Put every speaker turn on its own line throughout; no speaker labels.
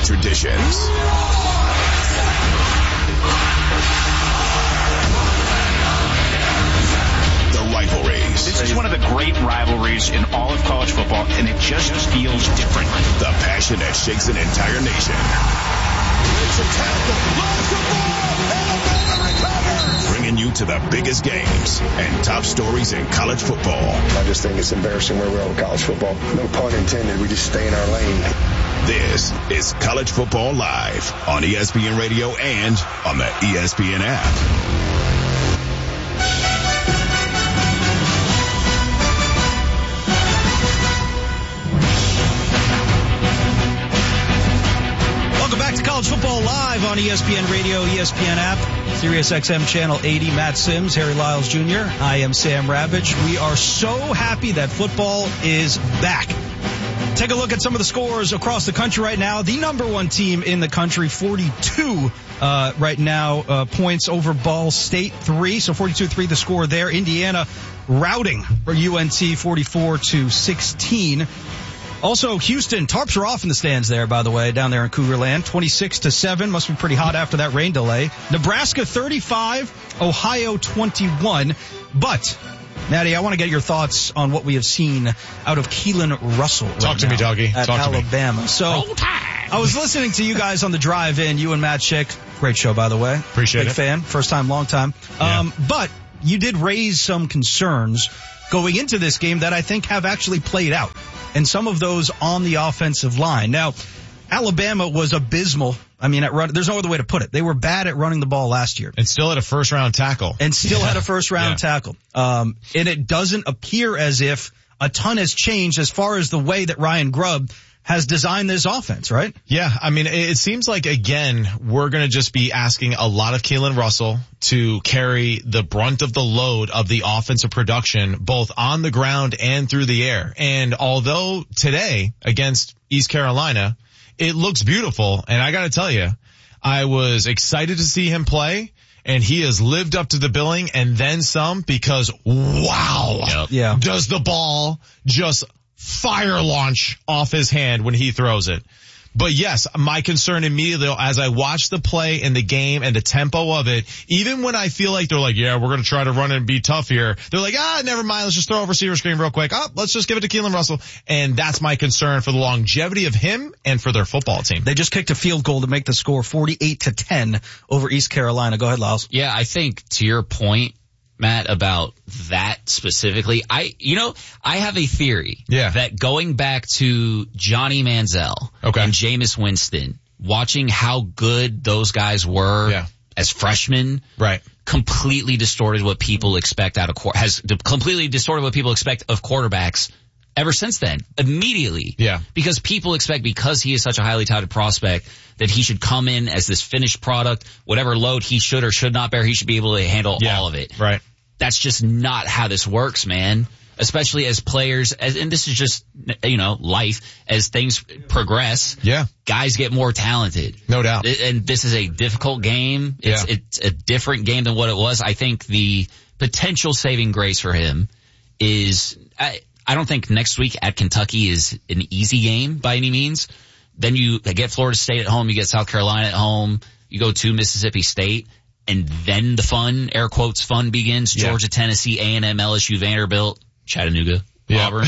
traditions. The rivalries.
This is one of the great rivalries in all of college football, and it just feels different.
The passion that shakes an entire nation. Bringing you to the biggest games and top stories in college football.
I just think it's embarrassing where we are with college football. No pun intended. We just stay in our lane.
This is College Football Live on ESPN Radio and on the ESPN app.
College Football Live on ESPN Radio, ESPN app, Sirius XM Channel 80. Matt Sims, Harry Lyles Jr. I am Sam Ravitch. We are so happy that football is back. Take a look at some of the scores across the country right now. The number one team in the country, 42 right now, points over Ball State, 3. So 42-3 the score there. Indiana routing for UNT 44-16. Also, Houston, tarps are off in the stands there, by the way, down there in Cougar Land. 26-7. Must be pretty hot after that rain delay. Nebraska 35, Ohio 21. But, Maddie, I want to get your thoughts on what we have seen out of Keelan Russell right
Talk to
now
me, doggy.
at
Talk
Alabama.
To me.
So, I was listening to you guys on the drive in, you and Matt Schick. Great show, by the way.
Appreciate it.
Big fan. First time, long time.
Yeah.
But you did raise some concerns going into this game that I think have actually played out. And some of those on the offensive line. Now, Alabama was abysmal. I mean, there's no other way to put it. They were bad at running the ball last year.
And still had a first-round tackle.
Tackle. And it doesn't appear as if a ton has changed as far as the way that Ryan Grubb has designed this offense, right?
Yeah, I mean, it seems like, again, we're going to just be asking a lot of Keelan Russell to carry the brunt of the load of the offensive production, both on the ground and through the air. And although today, against East Carolina, it looks beautiful, and I got to tell you, I was excited to see him play, and he has lived up to the billing and then some, because, wow,
yeah,
does the ball just fire launch off his hand when he throws it. But yes, my concern immediately as I watch the play and the game and the tempo of it, even when I feel like they're like, yeah, we're going to try to run and be tough here, they're like, never mind, let's just throw a receiver screen real quick. Let's just give it to Keelan Russell. And that's my concern for the longevity of him and for their football team.
They just kicked a field goal to make the score 48-10 over East Carolina. Go ahead, Lyles.
Yeah, I think to your point, Matt, about that specifically, I have a theory that going back to Johnny Manziel and Jameis Winston, watching how good those guys were as freshmen, completely distorted what people expect has completely distorted what people expect of quarterbacks ever since then, immediately.
Yeah.
Because people expect, because he is such a highly touted prospect, that he should come in as this finished product, whatever load he should or should not bear, he should be able to handle all of it.
Right.
That's just not how this works, man. Especially as players, and this is just, life, as things progress, guys get more talented.
No doubt.
And this is a difficult game. It's a different game than what it was. I think the potential saving grace for him is, I don't think next week at Kentucky is an easy game by any means. Then you get Florida State at home, you get South Carolina at home, you go to Mississippi State, and then the fun, air quotes, fun begins. Georgia, Tennessee, A&M, LSU, Vanderbilt, Chattanooga, Auburn.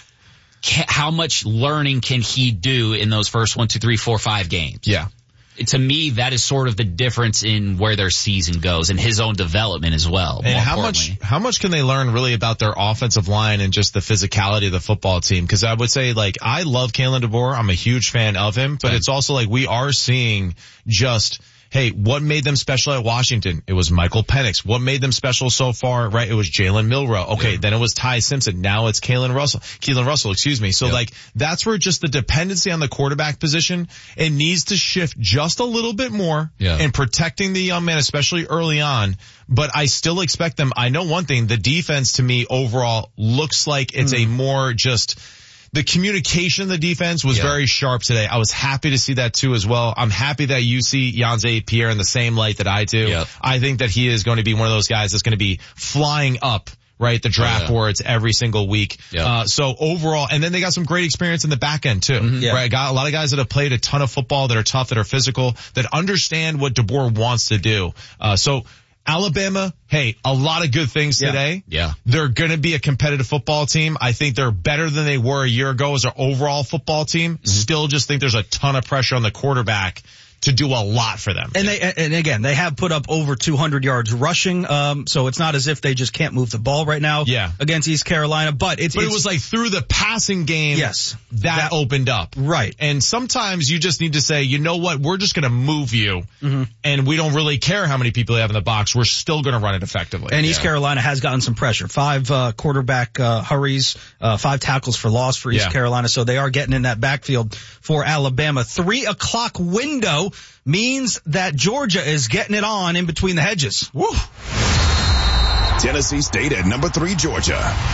How much learning can he do in those first 1, 2, 3, 4, 5 games?
Yeah.
To me, that is sort of the difference in where their season goes and his own development as well.
And how much can they learn really about their offensive line and just the physicality of the football team? Because I would say, I love Kalen DeBoer. I'm a huge fan of him, but it's also we are seeing just, hey, what made them special at Washington? It was Michael Penix. What made them special so far, right? It was Jalen Milroe. Okay, then it was Ty Simpson. Now it's Keelan Russell. So that's where just the dependency on the quarterback position, it needs to shift just a little bit more in protecting the young man, especially early on. But I still expect them. I know one thing, the defense to me overall looks like it's a more just, the communication of the defense was very sharp today. I was happy to see that too as well. I'm happy that you see Yanze Pierre in the same light that I do. I think that he is going to be one of those guys that's going to be flying up, right? The draft boards every single week.
Yep.
So overall, and then they got some great experience in the back end too, right? Got a lot of guys that have played a ton of football, that are tough, that are physical, that understand what DeBoer wants to do. So Alabama, hey, a lot of good things today.
Yeah.
They're going to be a competitive football team. I think they're better than they were a year ago as an overall football team. Still just think there's a ton of pressure on the quarterback to do a lot for them.
And again, they have put up over 200 yards rushing, so it's not as if they just can't move the ball right now against East Carolina, but it was
like through the passing game that opened up.
Right.
And sometimes you just need to say, you know what, we're just going to move you, and we don't really care how many people you have in the box. We're still going to run it effectively.
And East Carolina has gotten some pressure. 5 quarterback hurries, 5 tackles for loss for East Carolina, so they are getting in that backfield for Alabama. 3 o'clock window means that Georgia is getting it on in between the hedges.
Woo. Tennessee State at number 3, Georgia.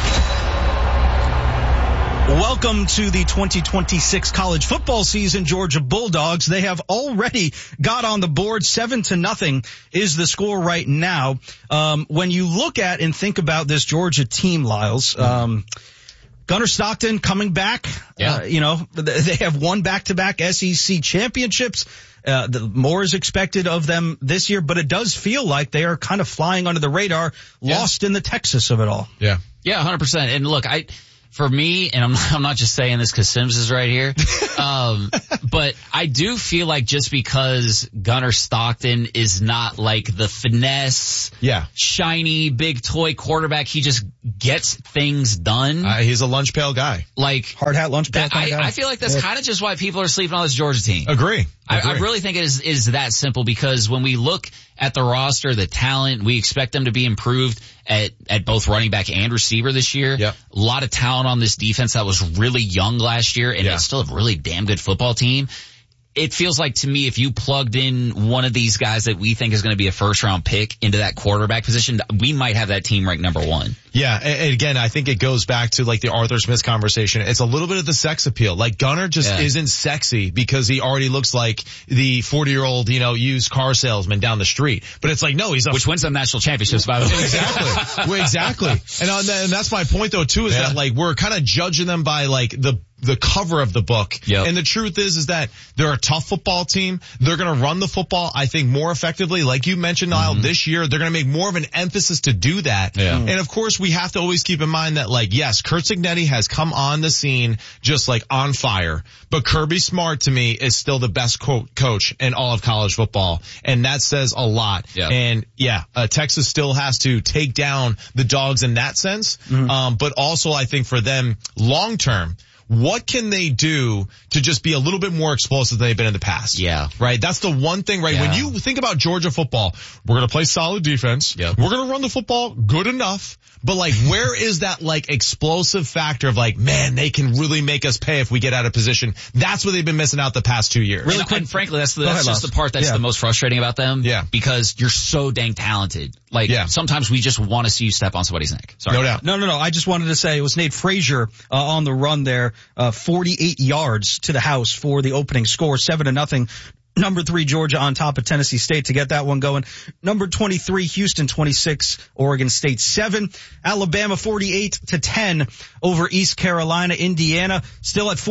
Welcome to the 2026 college football season, Georgia Bulldogs. They have already got on the board. 7-0 is the score right now. When you look at and think about this Georgia team, Lyles, Gunnar Stockton coming back. They have won back-to-back SEC championships. More is expected of them this year, but it does feel like they are kind of flying under the radar, lost in the Texas of it all.
Yeah, 100%. And look, for me, and I'm not just saying this because Sims is right here, but I do feel like just because Gunnar Stockton is not like the finesse, shiny, big toy quarterback, he just gets things done.
He's a lunch pail guy.
Like hard hat lunch pail guy.
I feel like that's kind of just why people are sleeping on this Georgia team.
Agree.
I really think it is that simple, because when we look at the roster, the talent, we expect them to be improved at both running back and receiver this year.
Yep.
A lot of talent on this defense that was really young last year, and it's still a really damn good football team. It feels like to me, if you plugged in one of these guys that we think is going to be a first round pick into that quarterback position, we might have that team ranked number 1.
Yeah, and again, I think it goes back to like the Arthur Smith conversation. It's a little bit of the sex appeal. Like Gunnar just isn't sexy because he already looks like the 40-year-old, used car salesman down the street. But it's like, no,
which wins some national championships, by the way.
Exactly. Well, exactly. And that's my point though too, is that like we're kind of judging them by like the cover of the book.
Yep.
And the truth is that they're a tough football team. They're going to run the football, I think, more effectively. Like you mentioned, Niall, this year, they're going to make more of an emphasis to do that.
Yeah.
And of course, we have to always keep in mind that, like, yes, Curt Cignetti has come on the scene just like on fire, but Kirby Smart to me is still the best coach in all of college football. And that says a lot.
Yeah.
And Texas still has to take down the Dogs in that sense. But also I think for them long term, what can they do to just be a little bit more explosive than they've been in the past?
Yeah.
Right? That's the one thing, right?
Yeah.
When you think about Georgia football, we're going to play solid defense.
Yep.
We're going to run the football good enough. But like, where is that like explosive factor of like, man, they can really make us pay if we get out of position? That's what they've been missing out the past 2 years.
Really quick, and frankly, that's just the part that's the most frustrating about them.
Yeah.
Because you're so dang talented. Like, sometimes we just want to see you step on somebody's neck. Sorry.
No doubt.
No. I just wanted to say it was Nate Frazier on the run there, 48 yards to the house for the opening score, 7-0. Number 3, Georgia on top of Tennessee State to get that one going. Number 23, Houston 26, Oregon State 7. Alabama 48-10 over East Carolina. Indiana still at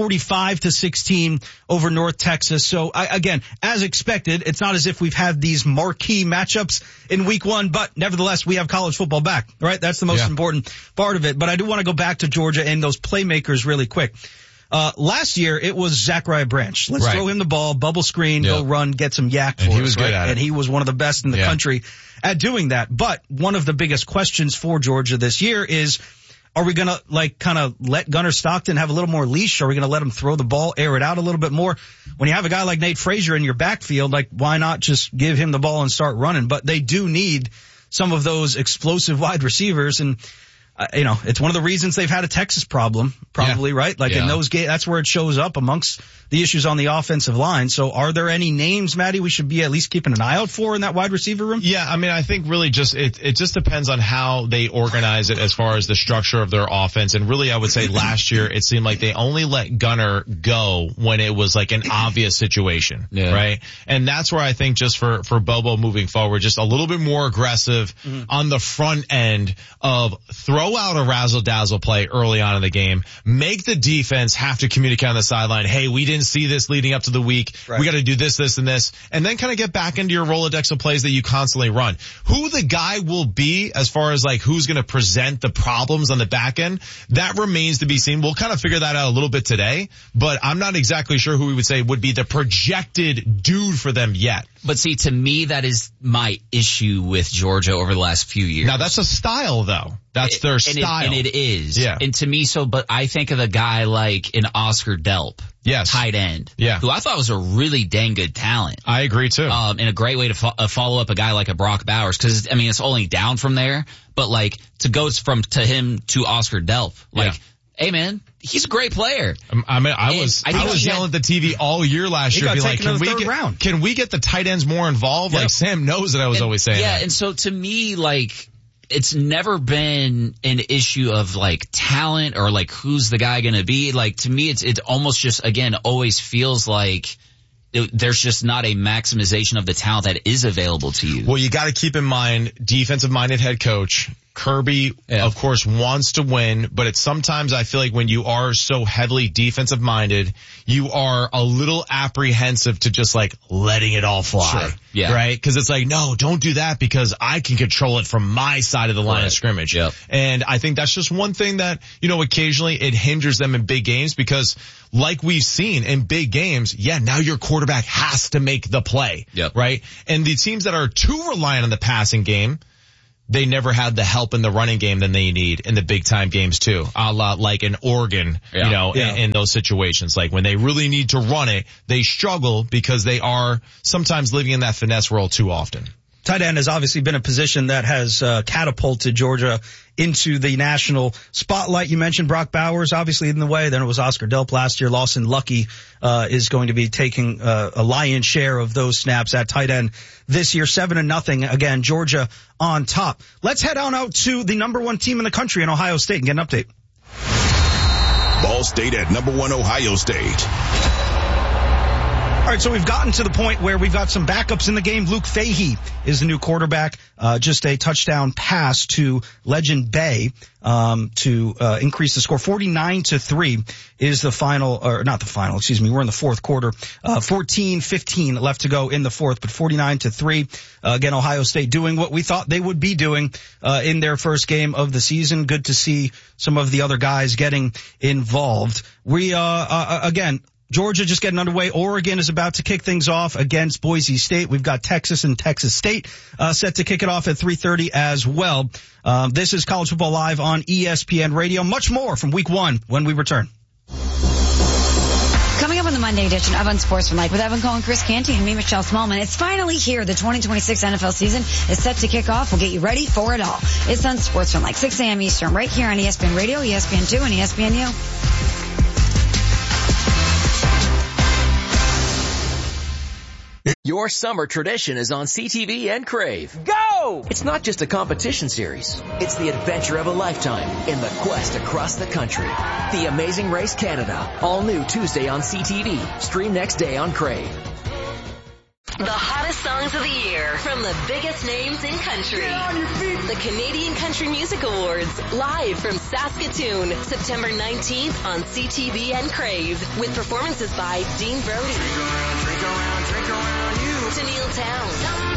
45-16 over North Texas. So again, as expected, it's not as if we've had these marquee matchups in week 1, but nevertheless, we have college football back, right? That's the most important part of it. But I do want to go back to Georgia and those playmakers really quick. Last year, it was Zachariah Branch. Let's throw him the ball, bubble screen, go run, get some yak for us.
He was good at it.
And he was one of the best in the country at doing that. But one of the biggest questions for Georgia this year is, are we going to kind of let Gunnar Stockton have a little more leash? Are we going to let him throw the ball, air it out a little bit more? When you have a guy like Nate Frazier in your backfield, like, why not just give him the ball and start running? But they do need some of those explosive wide receivers, and it's one of the reasons they've had a Texas problem, probably, right? Like in those games, that's where it shows up amongst the issues on the offensive line. So are there any names, Maddie, we should be at least keeping an eye out for in that wide receiver room?
Yeah, I mean, I think really just, it just depends on how they organize it as far as the structure of their offense. And really, I would say last year, it seemed like they only let Gunnar go when it was like an obvious situation, right? And that's where I think just for Bobo moving forward, just a little bit more aggressive on the front end of throw throw out a razzle-dazzle play early on in the game, make the defense have to communicate on the sideline, hey, we didn't see this leading up to the week. Right. We got to do this, this, and this. And then kind of get back into your Rolodex of plays that you constantly run. Who the guy will be as far as like who's going to present the problems on the back end, that remains to be seen. We'll kind of figure that out a little bit today, but I'm not exactly sure who we would say would be the projected dude for them yet.
But see, to me, that is my issue with Georgia over the last few years.
Now that's a style though. That's their style.
And it is.
Yeah.
And to me, but I think of a guy like an Oscar Delp.
Yes.
Tight end.
Yeah.
Who I thought was a really dang good talent.
I agree too.
And a great way to follow up a guy like a Brock Bowers. Cause I mean, it's only down from there, but like to go to him to Oscar Delp. Like, hey man, he's a great player.
I was yelling at the TV all year last year, be like, can we get the tight ends more involved? Yep. Like Sam knows that I was always saying that.
And so to me, like, it's never been an issue of like talent or like who's the guy gonna be. Like to me, it's almost just, again, always feels like there's just not a maximization of the talent that is available to you.
Well, you gotta keep in mind, defensive-minded head coach Kirby, of course, wants to win, but it's sometimes I feel like when you are so heavily defensive minded, you are a little apprehensive to just like letting it all fly.
Sure. Yeah.
Right? Cause it's like, no, don't do that because I can control it from my side of the line of scrimmage.
Yep.
And I think that's just one thing that, occasionally it hinders them in big games because like we've seen in big games, now your quarterback has to make the play.
Yep.
Right? And the teams that are too reliant on the passing game, they never had the help in the running game than they need in the big time games too. A la like in Oregon, in those situations. Like when they really need to run it, they struggle because they are sometimes living in that finesse role too often.
Tight end has obviously been a position that has catapulted Georgia into the national spotlight. You mentioned Brock Bowers, obviously in the way. Then it was Oscar Delp last year. Lawson Lucky is going to be taking a lion's share of those snaps at tight end this year. 7-0. Again, Georgia on top. Let's head on out to the number one team in the country in Ohio State and get an update.
Ball State at number one Ohio State.
All right, so we've gotten to the point where we've got some backups in the game. Luke Fahey is the new quarterback. Just a touchdown pass to Legend Bay to increase the score. 49-3 is the final, or not the final, excuse me. We're in the fourth quarter. 14-15 left to go in the fourth, but 49-3. Again, Ohio State doing what we thought they would be doing in their first game of the season. Good to see some of the other guys getting involved. We again, Georgia just getting underway. Oregon is about to kick things off against Boise State. We've got Texas and Texas State set to kick it off at 3:30 as well. This is College Football Live on ESPN Radio. Much more from week one when we return.
Coming up on the Monday edition of Unsportsmanlike with Evan Cohen, Chris Canty, and me, Michelle Smallman. It's finally here. The 2026 NFL season is set to kick off. We'll get you ready for it all. It's Unsportsmanlike, 6 a.m. Eastern, right here on ESPN Radio, ESPN2, and ESPNU.
Your summer tradition is on CTV and Crave. Go! It's not just a competition series. It's the adventure of a lifetime in the quest across the country. The Amazing Race Canada. All new Tuesday on CTV. Stream next day on Crave.
The hottest songs of the year from the biggest names in country. The Canadian Country Music Awards, live from Saskatoon, September 19th on CTV and Crave, with performances by Dean Brody, drink around you, Tennille Towne,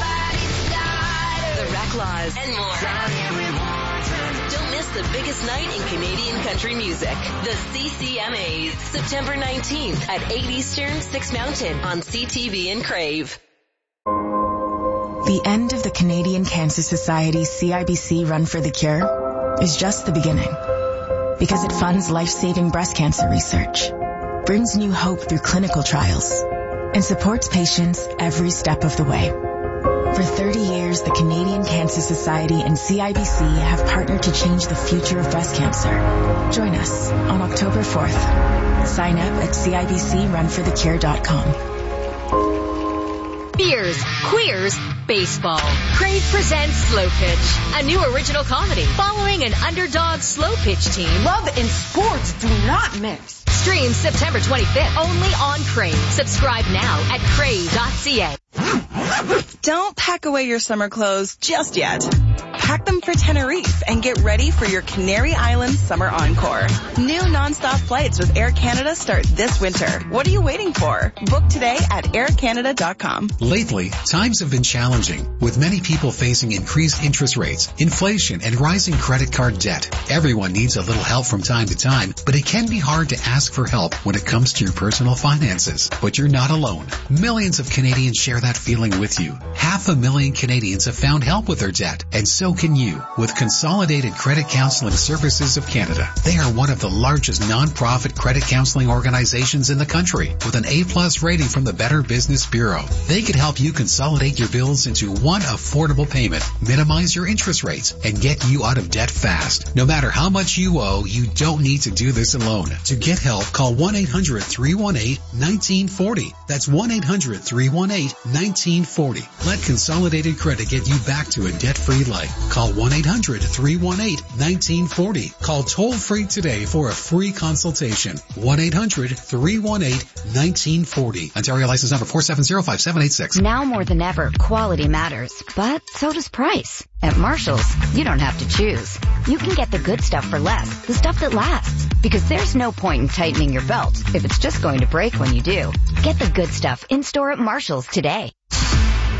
The Reclaws, and more. Don't miss the biggest night in Canadian country music. The CCMAs, September 19th at 8 Eastern, 6 Mountain on CTV and Crave.
The end of the Canadian Cancer Society's CIBC Run for the Cure is just the beginning, because it funds life-saving breast cancer research, brings new hope through clinical trials, and supports patients every step of the way. For 30 years, the Canadian Cancer Society and CIBC have partnered to change the future of breast cancer. Join us on October 4th. Sign up at CIBCRunforthecure.com.
Beers, queers, baseball. Crave presents Slow Pitch, a new original comedy following an underdog slow pitch team.
Love and sports do not mix.
Stream September 25th only on Crave. Subscribe now at crave.ca.
Don't pack away your summer clothes just yet. Pack them for Tenerife and get ready for your Canary Islands Summer Encore. New nonstop flights with Air Canada start this winter. What are you waiting for? Book today at aircanada.com.
Lately, times have been challenging, with many people facing increased interest rates, inflation, and rising credit card debt. Everyone needs a little help from time to time, but it can be hard to ask for help when it comes to your personal finances. But you're not alone. Millions of Canadians share that feeling with you. 500,000 Canadians have found help with their debt, and so can you with Consolidated Credit Counseling Services of Canada. They are one of the largest non-profit credit counseling organizations in the country with an A+ rating from the Better Business Bureau. They could help you consolidate your bills into one affordable payment, minimize your interest rates, and get you out of debt fast. No matter how much you owe, you don't need to do this alone. To get help, call 1-800-318-1940. That's 1-800-318-1940. Let Consolidated Credit get you back to a debt-free life. Call 1-800-318-1940. Call toll-free today for a free consultation. 1-800-318-1940. Ontario license number 4705786.
Now more than ever, quality matters, but so does price. At Marshall's, you don't have to choose. You can get the good stuff for less, the stuff that lasts. Because there's no point in tightening your belt if it's just going to break when you do. Get the good stuff in store at Marshall's today.